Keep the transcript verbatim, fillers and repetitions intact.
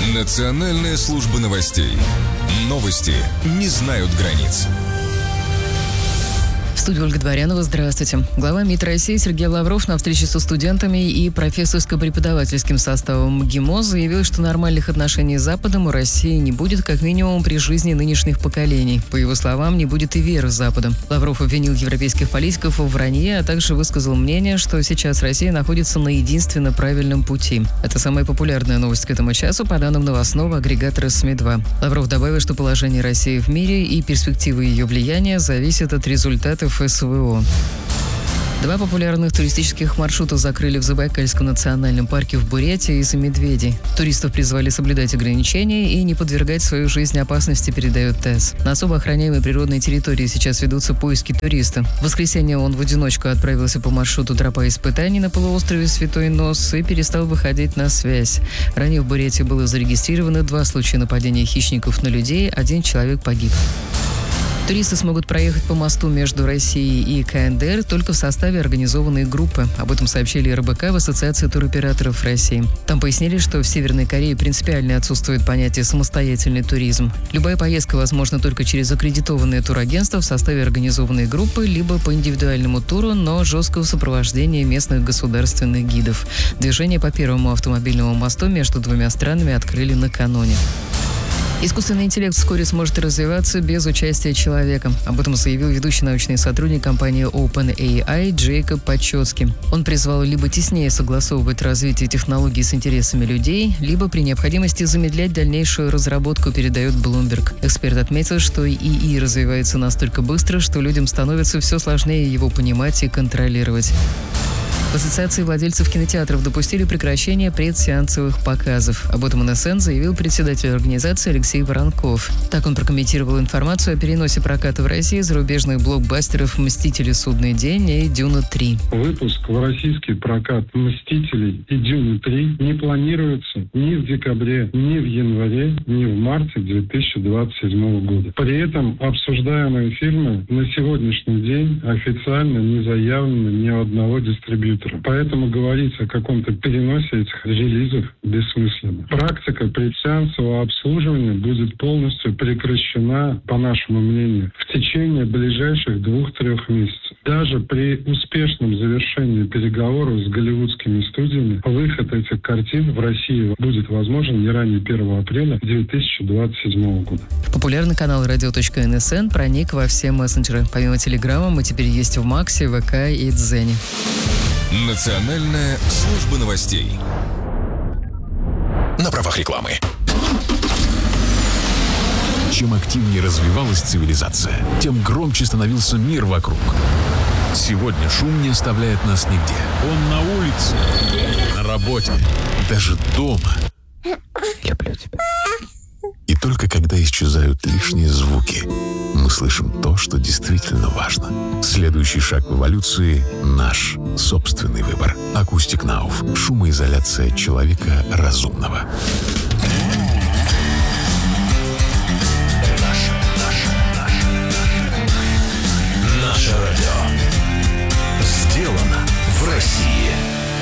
Национальная служба новостей. Новости не знают границ. В студии Ольга Дворянова. Здравствуйте. Глава МИД России Сергей Лавров на встрече со студентами и профессорско-преподавательским составом МГИМО заявил, что нормальных отношений с Западом у России не будет как минимум при жизни нынешних поколений. По его словам, не будет и веры с Западом. Лавров обвинил европейских политиков в вранье, а также высказал мнение, что сейчас Россия находится на единственно правильном пути. Это самая популярная новость к этому часу по данным новостного агрегатора СМИ два. Лавров добавил, что положение России в мире и перспективы ее влияния зависят от результатов СВО. Два популярных туристических маршрута закрыли в Забайкальском национальном парке в Бурятии из-за медведей. Туристов призвали соблюдать ограничения и не подвергать свою жизнь опасности, передает ТАСС. На особо охраняемой природной территории сейчас ведутся поиски туриста. В воскресенье он в одиночку отправился по маршруту тропа испытаний на полуострове Святой Нос и перестал выходить на связь. Ранее в Бурятии было зарегистрировано два случая нападения хищников на людей, один человек погиб. Туристы смогут проехать по мосту между Россией и КНДР только в составе организованной группы. Об этом сообщили РБК в Ассоциации туроператоров России. Там пояснили, что в Северной Корее принципиально отсутствует понятие «самостоятельный туризм». Любая поездка возможна только через аккредитованное турагентство в составе организованной группы, либо по индивидуальному туру, но жесткого сопровождения местных государственных гидов. Движение по первому автомобильному мосту между двумя странами открыли накануне. Искусственный интеллект вскоре сможет развиваться без участия человека. Об этом заявил ведущий научный сотрудник компании OpenAI Джейкоб Почетский. Он призвал либо теснее согласовывать развитие технологий с интересами людей, либо при необходимости замедлять дальнейшую разработку, передает Bloomberg. Эксперт отметил, что ИИ развивается настолько быстро, что людям становится все сложнее его понимать и контролировать. В Ассоциации владельцев кинотеатров допустили прекращение предсеансовых показов. Об этом эн эс эн заявил председатель организации Алексей Воронков. Так он прокомментировал информацию о переносе проката в России зарубежных блокбастеров «Мстители. Судный день» и «Дюна три». Выпуск в российский прокат «Мстителей» и «Дюны три» не планируется ни в декабре, ни в январе, ни в марте две тысячи двадцать седьмого года. При этом обсуждаемые фильмы на сегодняшний день официально не заявлены ни у одного дистрибьютора. Поэтому говорить о каком-то переносе этих релизов бессмысленно. Практика предсеансового обслуживания будет полностью прекращена, по нашему мнению, в течение ближайших двух-трех месяцев. Даже при успешном завершении переговоров с голливудскими студиями выход этих картин в России будет возможен не ранее первого апреля две тысячи двадцать седьмого года. Популярный канал радио точка эн эс эн проник во все мессенджеры. Помимо Телеграма мы теперь есть в Максе, ВК и Дзене. Национальная служба новостей. На правах рекламы. Чем активнее развивалась цивилизация, тем громче становился мир вокруг. Сегодня шум не оставляет нас нигде. Он на улице, на работе, даже дома. Люблю тебя. И только когда исчезают лишние звуки, мы слышим то, что действительно важно. Следующий шаг в эволюции – наш собственный выбор. Acoustic Nauf. Шумоизоляция человека разумного.